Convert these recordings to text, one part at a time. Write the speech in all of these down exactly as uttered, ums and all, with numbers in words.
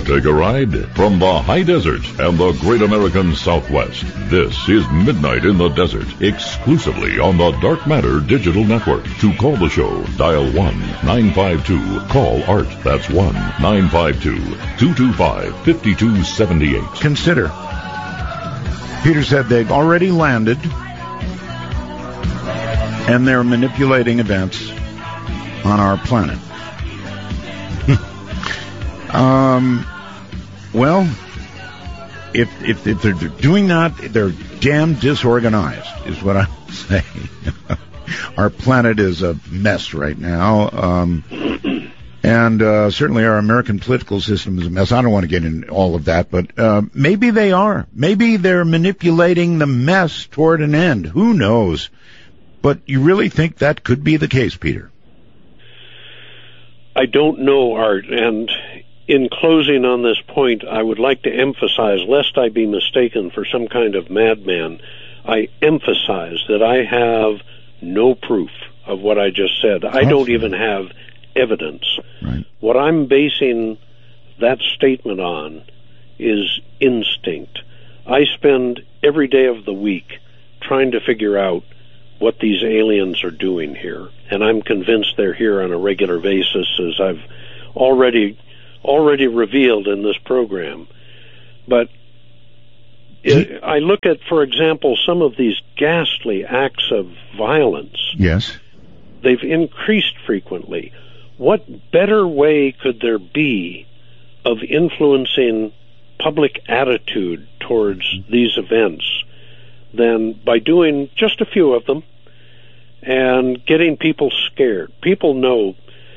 take a ride? From the high desert and the great American Southwest, this is Midnight in the Desert, exclusively on the Dark Matter Digital Network. To call the show, dial one nine five two, call ART. That's one nine five two, two two five, five two seven eight. Consider, Peter said they've already landed, and they're manipulating events on our planet. um, well, if, if if they're doing that, they're damn disorganized, is what I would say. Our planet is a mess right now, um, and uh, certainly our American political system is a mess. I don't want to get into all of that, but uh, maybe they are. Maybe they're manipulating the mess toward an end. Who knows? But you really think that could be the case, Peter? I don't know, Art, and in closing on this point, I would like to emphasize, lest I be mistaken for some kind of madman, I emphasize that I have no proof of what I just said. I don't even have evidence. Right. What I'm basing that statement on is instinct. I spend every day of the week trying to figure out what these aliens are doing here, and I'm convinced they're here on a regular basis, as I've already already revealed in this program. But it, I look at, for example, some of these ghastly acts of violence. Yes. They've increased frequently. What better way could there be of influencing public attitude towards these events than by doing just a few of them and getting people scared? People know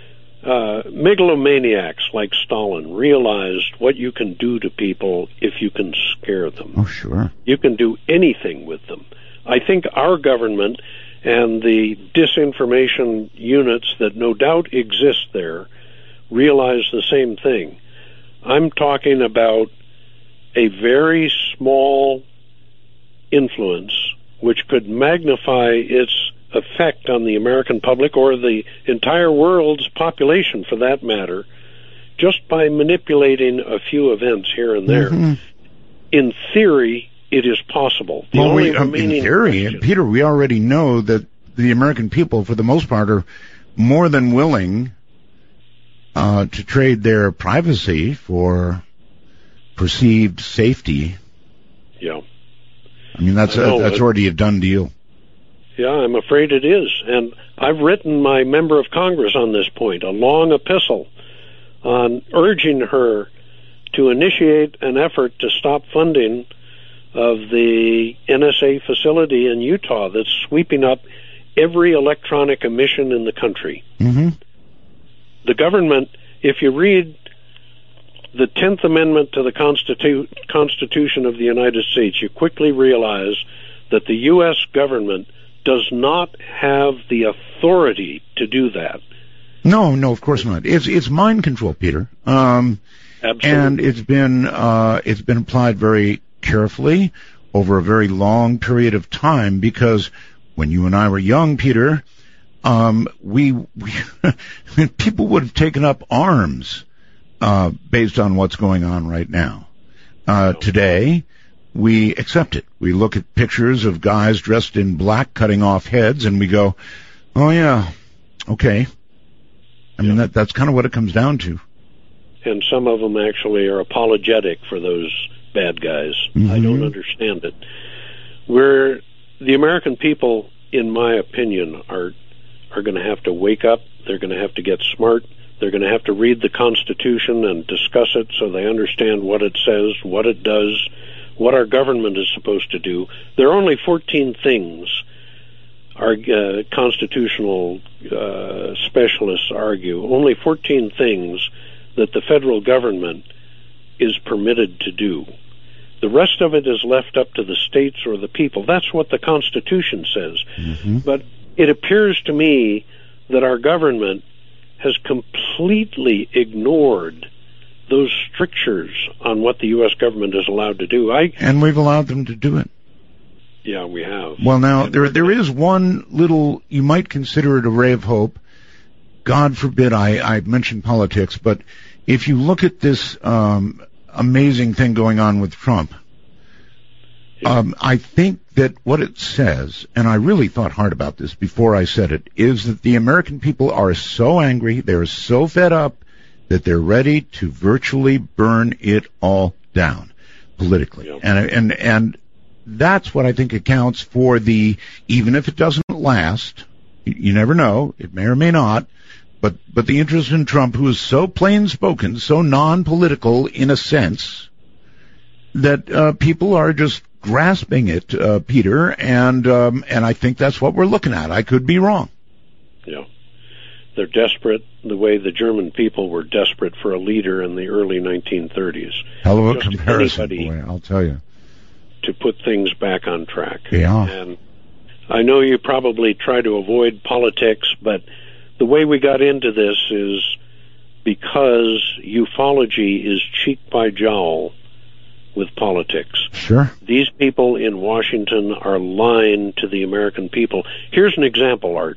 uh, megalomaniacs like Stalin realized what you can do to people if you can scare them. Oh, sure. You can do anything with them. I think our government and the disinformation units that no doubt exist there realize the same thing. I'm talking about a very small influence which could magnify its effect on the American public, or the entire world's population for that matter, just by manipulating a few events here and there. Mm-hmm. In theory, it is possible. The well, only we, um, in theory, question, Peter, we already know that the American people, for the most part, are more than willing uh, to trade their privacy for perceived safety. Yeah. I mean, that's I know, a, that's already a done deal. Yeah, I'm afraid it is. And I've written my member of Congress on this point, a long epistle on urging her to initiate an effort to stop funding of the N S A facility in Utah that's sweeping up every electronic emission in the country. Mm-hmm. The government, if you read the tenth Amendment to the Constitu- Constitution of the United States, you quickly realize that the U S government does not have the authority to do that. No, no, of course not. It's it's mind control, Peter. Um, Absolutely. And it's been uh, it's been applied very carefully over a very long period of time, because when you and I were young, Peter, um, we, we people would have taken up arms uh, based on what's going on right now. Uh, today, we accept it. We look at pictures of guys dressed in black cutting off heads, and we go, oh, yeah, okay. I mean, that that's kind of what it comes down to. And some of them actually are apologetic for those bad guys. Mm-hmm. I don't understand it. We're, the American people, in my opinion, are are going to have to wake up. They're going to have to get smart. They're going to have to read the Constitution and discuss it so they understand what it says, what it does, what our government is supposed to do. There are only fourteen things our uh, constitutional uh, specialists argue, only fourteen things that the federal government is permitted to do. The rest of it is left up to the states or the people. That's what the Constitution says. Mm-hmm. But it appears to me that our government has completely ignored those strictures on what the U S government is allowed to do. I And we've allowed them to do it. Yeah, we have. Well, now, there there is one little, you might consider it a ray of hope. God forbid I, I mention politics, but if you look at this um, amazing thing going on with Trump, um, I think that what it says, and I really thought hard about this before I said it, is that the American people are so angry, they're so fed up, that they're ready to virtually burn it all down politically. Yeah. And and and that's what I think accounts for the, even if it doesn't last, you never know, it may or may not, but but the interest in Trump, who is so plain-spoken, so non-political in a sense, that uh, people are just grasping it, uh, Peter, and um, and I think that's what we're looking at. I could be wrong. Yeah. They're desperate the way the German people were desperate for a leader in the early nineteen thirties. Hell of a comparison, boy, I'll tell you. To put things back on track. Yeah. And I know you probably try to avoid politics, but the way we got into this is because ufology is cheek by jowl with politics. Sure. These people in Washington are lying to the American people. Here's an example, Art.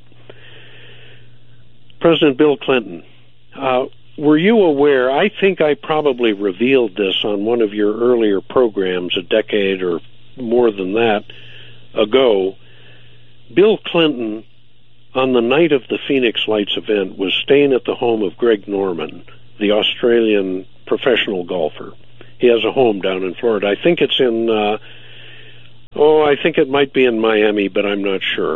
President Bill Clinton, uh, were you aware, I think I probably revealed this on one of your earlier programs a decade or more than that ago, Bill Clinton, on the night of the Phoenix Lights event, was staying at the home of Greg Norman, the Australian professional golfer. He has a home down in Florida. I think it's in, uh, oh, I think it might be in Miami, but I'm not sure.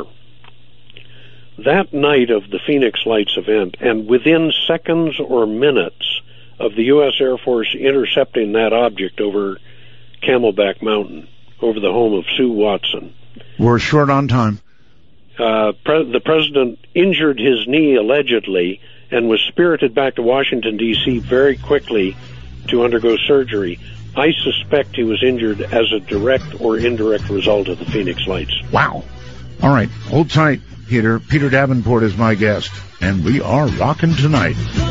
That night of the Phoenix Lights event, and within seconds or minutes of the U S Air Force intercepting that object over Camelback Mountain, over the home of Sue Watson. We're short on time. Uh, pre- the president injured his knee, allegedly, and was spirited back to Washington, D C very quickly to undergo surgery. I suspect he was injured as a direct or indirect result of the Phoenix Lights. Wow. All right, hold tight, Peter. Peter Davenport is my guest, and we are rocking tonight.